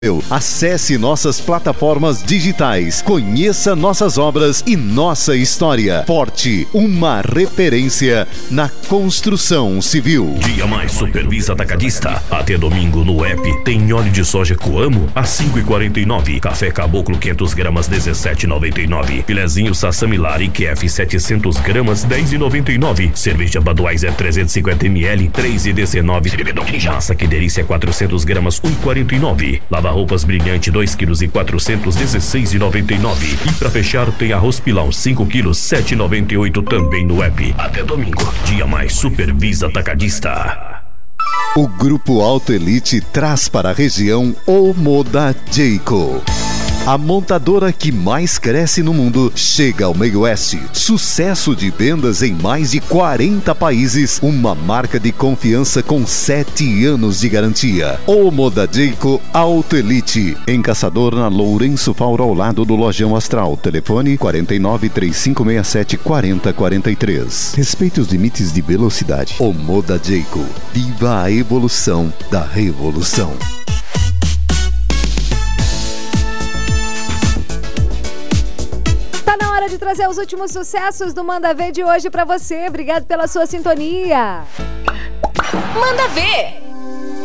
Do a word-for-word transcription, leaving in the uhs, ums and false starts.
Acesse nossas plataformas digitais, conheça nossas obras e nossa história. Forte, uma referência na construção civil. Dia Mais Supervisa Atacadista. Até domingo no app tem óleo de soja Coamo a cinco e quarenta e nove. Café Caboclo quinhentas gramas dezessete e noventa e nove. Filezinho Sassamilari Q F setecentas gramas dez e noventa e nove. Cerveja Budweiser trezentos e cinquenta mililitros três e dezenove. Massa Que Delícia quatrocentas gramas um e quarenta e nove. Lava roupas Brilhante dois quilos e quatrocentos dezesseis e noventa e nove. E pra fechar tem arroz Pilão cinco quilos sete e noventa e oito também no app. Até domingo. Dia Mais Supervisa Atacadista. O Grupo Auto Elite traz para a região o Moda Jayco. A montadora que mais cresce no mundo chega ao meio oeste. Sucesso de vendas em mais de quarenta países. Uma marca de confiança com sete anos de garantia. O Moda Jayco Auto Elite. Em Caçador, na Lourenço Fauro, ao lado do Lojão Astral. Telefone quarenta e nove, três cinco seis sete, quarenta quarenta e três. Respeite os limites de velocidade. O Moda Jayco. Viva a evolução da revolução. Tá na hora de trazer os últimos sucessos do Manda Ver de hoje pra você. Obrigado pela sua sintonia. Manda Ver!